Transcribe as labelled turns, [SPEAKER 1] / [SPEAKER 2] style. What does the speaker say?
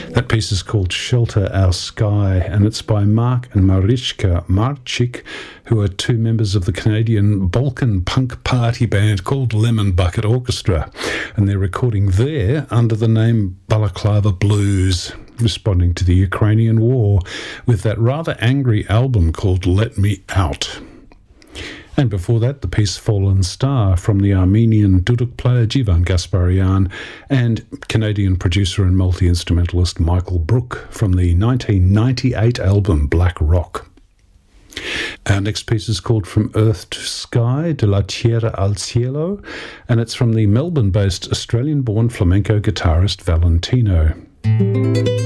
[SPEAKER 1] That piece is called Shelter Our Sky, and it's by Mark and Marichka Marchik, who are two members of the Canadian Balkan punk party band called Lemon Bucket Orchestra, and they're recording there under the name Balaclava Blues, responding to the Ukrainian war with that rather angry album called Let Me Out. And before that, the piece Fallen Star from the Armenian duduk player Jivan Gasparian and Canadian producer and multi-instrumentalist Michael Brook from the 1998 album Black Rock. Our next piece is called From Earth to Sky, De la Tierra al Cielo, and it's from the Melbourne-based Australian-born flamenco guitarist Valentino.